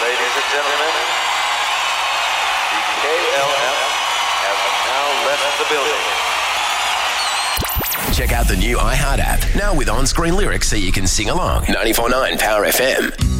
Ladies and gentlemen, the KLF have now left the building. Check out the new iHeart app, now with on-screen lyrics so you can sing along. 94.9 Power FM.